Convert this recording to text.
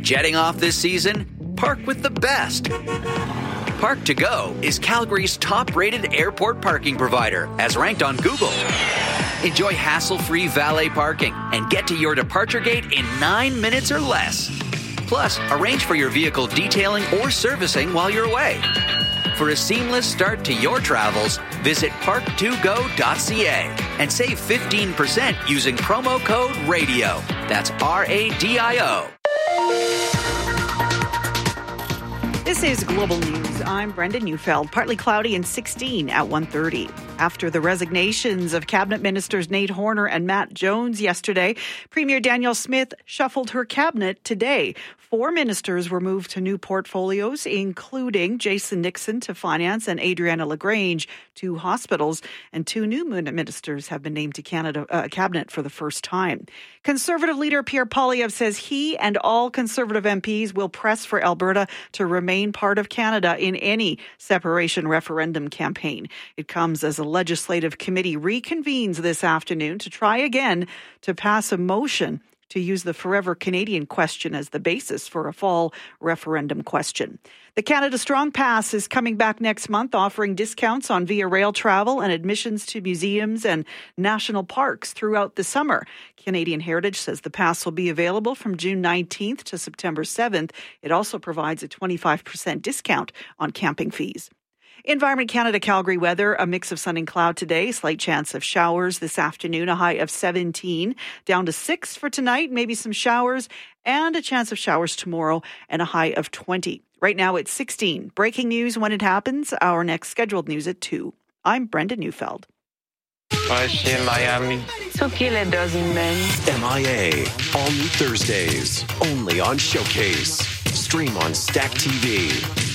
Jetting off this season? Park with the best. Park2Go is Calgary's top-rated airport parking provider, as ranked on Google. Enjoy hassle-free valet parking and get to your departure gate in 9 minutes or less. Plus, arrange for your vehicle detailing or servicing while you're away. For a seamless start to your travels, visit park2go.ca and save 15% using promo code RADIO. That's RADIO. This is Global News. I'm Brenda Neufeld. Partly cloudy and 16 at 1:30. After the resignations of Cabinet Ministers Nate Horner and Matt Jones yesterday, Premier Danielle Smith shuffled her cabinet today. 4 ministers were moved to new portfolios, including Jason Nixon to Finance and Adriana LaGrange to Hospitals, and 2 new ministers have been named to Cabinet for the first time. Conservative leader Pierre Poilievre says he and all Conservative MPs will press for Alberta to remain part of Canada in any separation referendum campaign. It comes as a legislative committee reconvenes this afternoon to try again to pass a motion to use the Forever Canadian question as the basis for a fall referendum question. The Canada Strong Pass is coming back next month, offering discounts on Via Rail travel and admissions to museums and national parks throughout the summer. Canadian Heritage says the pass will be available from June 19th to September 7th. It also provides a 25% discount on camping fees. Environment Canada Calgary weather, a mix of sun and cloud today, slight chance of showers this afternoon, a high of 17, down to 6 for tonight, maybe some showers, and a chance of showers tomorrow, and a high of 20. Right now it's 16. Breaking news when it happens, our next scheduled news at 2. I'm Brenda Neufeld. In Miami. So kill a dozen men. MIA, all new Thursdays, only on Showcase. Stream on Stack TV.